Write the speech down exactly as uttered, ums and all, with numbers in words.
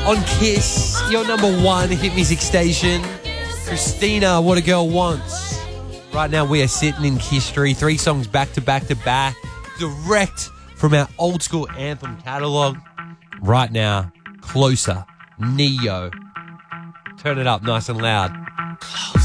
on Kiss, your number one hit music station. Christina, What a Girl Wants. Right now we are sitting in history, three songs back to back to back, direct from our old school anthem catalogue. Right now, Closer, Neo. Turn it up nice and loud. Closer.